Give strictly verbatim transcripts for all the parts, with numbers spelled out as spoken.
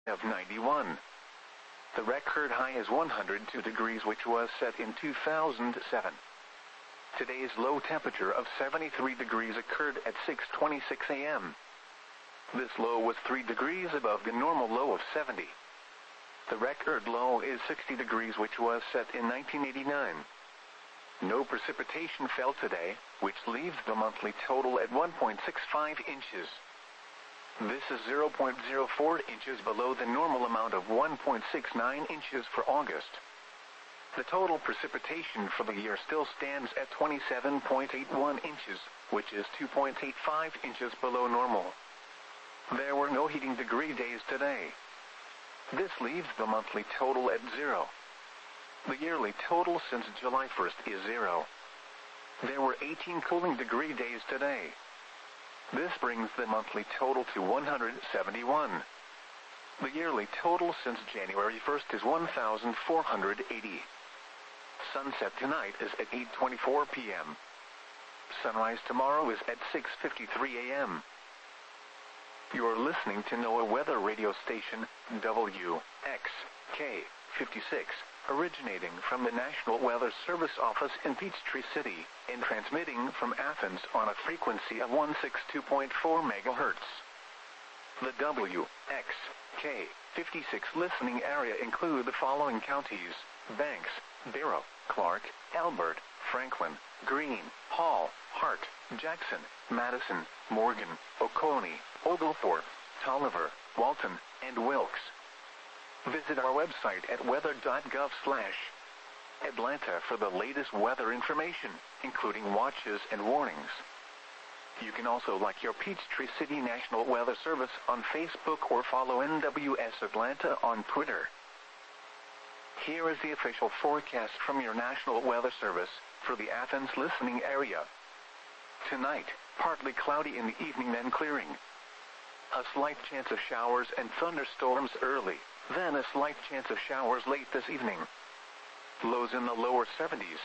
of ninety-one. The record high is one hundred two degrees, which was set in two thousand seven. Today's low temperature of seventy-three degrees occurred at six twenty-six a m This low was three degrees above the normal low of seventy. The record low is sixty degrees, which was set in nineteen eighty-nine. No precipitation fell today, which leaves the monthly total at one point six five inches. This is zero point zero four inches below the normal amount of one point six nine inches for August. The total precipitation for the year still stands at twenty-seven point eight one inches, which is two point eight five inches below normal. There were no heating degree days today. This leaves the monthly total at zero. The yearly total since July first is zero. There were eighteen cooling degree days today. This brings the monthly total to one hundred seventy-one. The yearly total since January first is one thousand four hundred eighty. Sunset tonight is at eight twenty-four p m Sunrise tomorrow is at six fifty-three a m You're listening to NOAA Weather Radio Station, W X K fifty-six, originating from the National Weather Service office in Peachtree City, and transmitting from Athens on a frequency of one sixty-two point four megahertz. The W X K fifty-six listening area include the following counties: Banks, Barrow, Clark, Elbert, Franklin, Greene, Hall, Hart, Jackson, Madison, Morgan, Oconee, Oglethorpe, Tolliver, Walton, and Wilkes. Visit our website at weather dot gov slash Atlanta for the latest weather information, including watches and warnings. You can also like your Peachtree City National Weather Service on Facebook or follow N W S Atlanta on Twitter. Here is the official forecast from your National Weather Service for the Athens listening area. Tonight, partly cloudy in the evening, then clearing. A slight chance of showers and thunderstorms early, then a slight chance of showers late this evening. Lows in the lower seventies.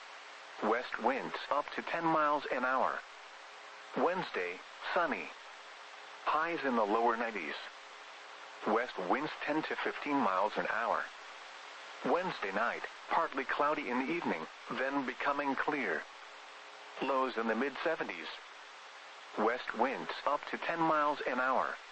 West winds up to ten miles an hour. Wednesday, sunny. Highs in the lower nineties. West winds ten to fifteen miles an hour. Wednesday night, partly cloudy in the evening, then becoming clear. Lows in the mid seventies. West winds up to ten miles an hour.